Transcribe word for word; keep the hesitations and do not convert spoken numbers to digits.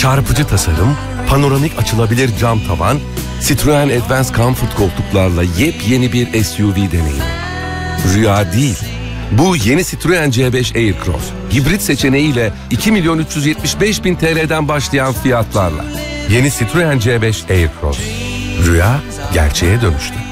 Çarpıcı tasarım, panoramik açılabilir cam tavan, Citroen Advance Comfort koltuklarla yepyeni bir S U V deneyimi. Rüya değil. Bu yeni Citroen C beş Aircross. Hibrit seçeneğiyle iki milyon üç yüz yetmiş beş bin T L'den başlayan fiyatlarla. Yeni Citroen C beş Aircross. Rüya gerçeğe dönüştü.